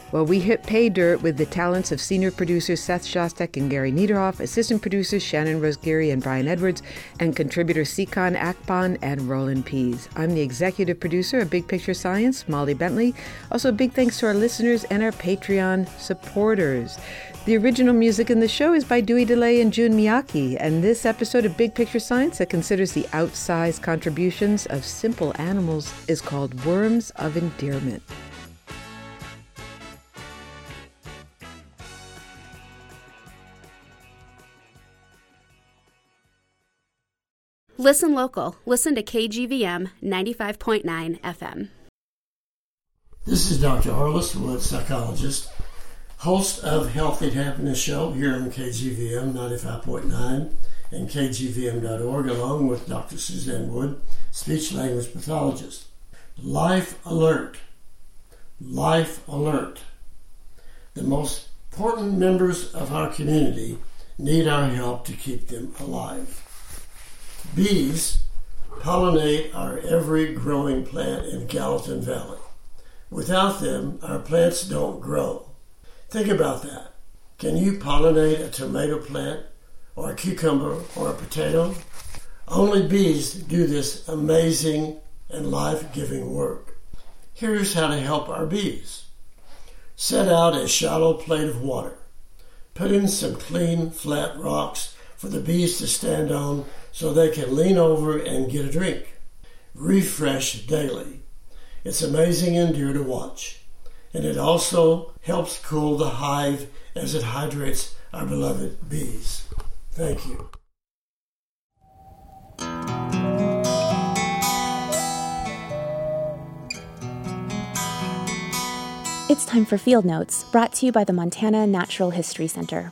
Well, we hit pay dirt with the talents of senior producers Seth Shostak and Gary Niederhoff, assistant producers Shannon Rose-Geary and Brian Edwards, and contributors Sikan Akban and Roland Pease. I'm the executive producer of Big Picture Science, Molly Bentley. Also, big thanks to our listeners and our Patreon supporters. The original music in the show is by Dewey DeLay and Jun Miyake, and this episode of Big Picture Science that considers the outsized contributions of simple animals is called Worms of Endearment. Listen local. Listen to KGVM 95.9 FM. This is Dr. Arliss Wood, psychologist, host of Health and Happiness Show here on KGVM 95.9 and KGVM.org, along with Dr. Suzanne Wood, speech-language pathologist. Life alert. Life alert. The most important members of our community need our help to keep them alive. Bees pollinate our every growing plant in Gallatin Valley. Without them, our plants don't grow. Think about that. Can you pollinate a tomato plant or a cucumber or a potato? Only bees do this amazing and life-giving work. Here's how to help our bees. Set out a shallow plate of water. Put in some clean, flat rocks for the bees to stand on so they can lean over and get a drink. Refresh daily. It's amazing and dear to watch. And it also helps cool the hive as it hydrates our beloved bees. Thank you. It's time for Field Notes, brought to you by the Montana Natural History Center.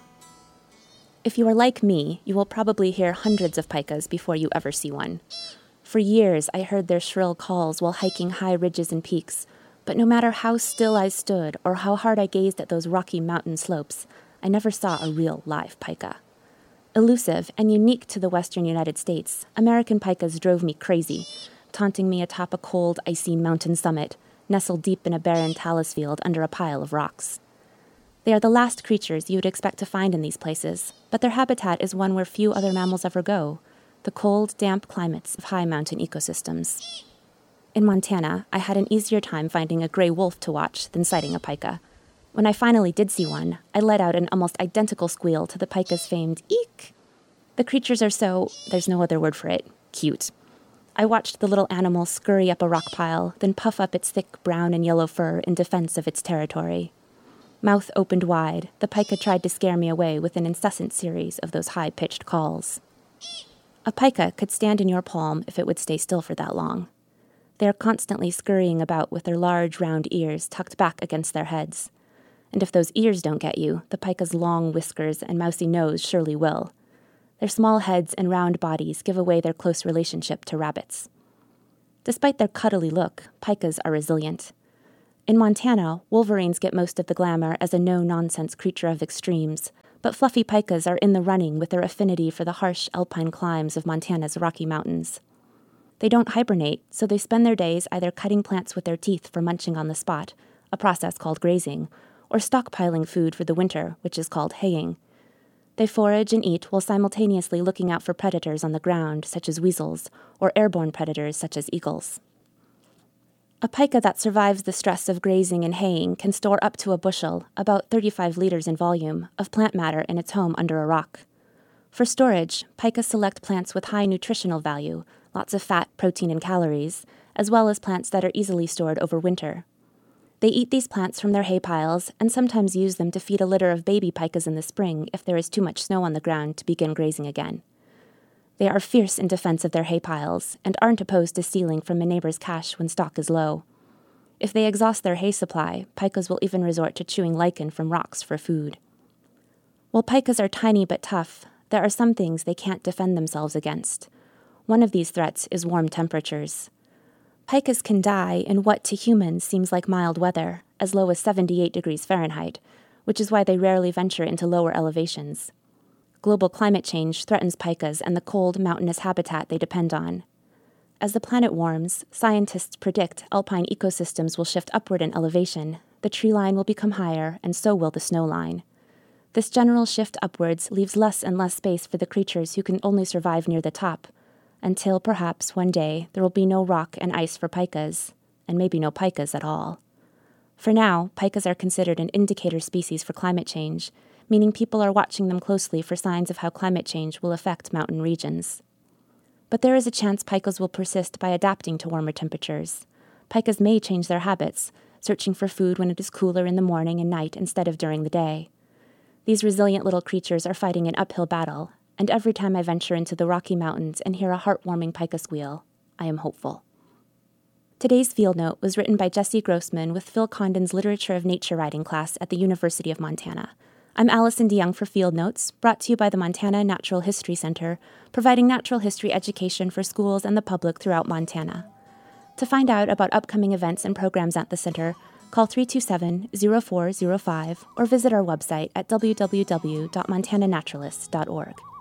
If you are like me, you will probably hear hundreds of pikas before you ever see one. For years, I heard their shrill calls while hiking high ridges and peaks, but no matter how still I stood or how hard I gazed at those rocky mountain slopes, I never saw a real live pika. Elusive and unique to the western United States, American pikas drove me crazy, taunting me atop a cold, icy mountain summit, nestled deep in a barren talus field under a pile of rocks. They are the last creatures you would expect to find in these places, but their habitat is one where few other mammals ever go, the cold, damp climates of high mountain ecosystems. In Montana, I had an easier time finding a gray wolf to watch than sighting a pika. When I finally did see one, I let out an almost identical squeal to the pika's famed eek. The creatures are so, there's no other word for it, cute. I watched the little animal scurry up a rock pile, then puff up its thick brown and yellow fur in defense of its territory. Mouth opened wide, the pika tried to scare me away with an incessant series of those high-pitched calls. A pika could stand in your palm if it would stay still for that long. They are constantly scurrying about with their large, round ears tucked back against their heads. And if those ears don't get you, the pika's long whiskers and mousy nose surely will. Their small heads and round bodies give away their close relationship to rabbits. Despite their cuddly look, pikas are resilient. In Montana, wolverines get most of the glamour as a no-nonsense creature of extremes, but fluffy pikas are in the running with their affinity for the harsh alpine climes of Montana's Rocky Mountains. They don't hibernate, so they spend their days either cutting plants with their teeth for munching on the spot, a process called grazing, or stockpiling food for the winter, which is called haying. They forage and eat while simultaneously looking out for predators on the ground, such as weasels, or airborne predators such as eagles. A pika that survives the stress of grazing and haying can store up to a bushel, about 35 liters in volume, of plant matter in its home under a rock. For storage, pikas select plants with high nutritional value, lots of fat, protein, and calories, as well as plants that are easily stored over winter. They eat these plants from their hay piles and sometimes use them to feed a litter of baby pikas in the spring if there is too much snow on the ground to begin grazing again. They are fierce in defense of their hay piles and aren't opposed to stealing from a neighbor's cache when stock is low. If they exhaust their hay supply, pikas will even resort to chewing lichen from rocks for food. While pikas are tiny but tough, there are some things they can't defend themselves against. One of these threats is warm temperatures. Pikas can die in what to humans seems like mild weather, as low as 78 degrees Fahrenheit, which is why they rarely venture into lower elevations. Global climate change threatens pikas and the cold, mountainous habitat they depend on. As the planet warms, scientists predict alpine ecosystems will shift upward in elevation, the tree line will become higher, and so will the snow line. This general shift upwards leaves less and less space for the creatures who can only survive near the top, until perhaps one day there will be no rock and ice for pikas, and maybe no pikas at all. For now, pikas are considered an indicator species for climate change, meaning people are watching them closely for signs of how climate change will affect mountain regions. But there is a chance pikas will persist by adapting to warmer temperatures. Pikas may change their habits, searching for food when it is cooler in the morning and night instead of during the day. These resilient little creatures are fighting an uphill battle, and every time I venture into the Rocky Mountains and hear a heartwarming pika squeal, I am hopeful. Today's Field Note was written by Jesse Grossman with Phil Condon's Literature of Nature writing class at the University of Montana. I'm Allison DeYoung for Field Notes, brought to you by the Montana Natural History Center, providing natural history education for schools and the public throughout Montana. To find out about upcoming events and programs at the center, call 327-0405 or visit our website at www.montananaturalists.org.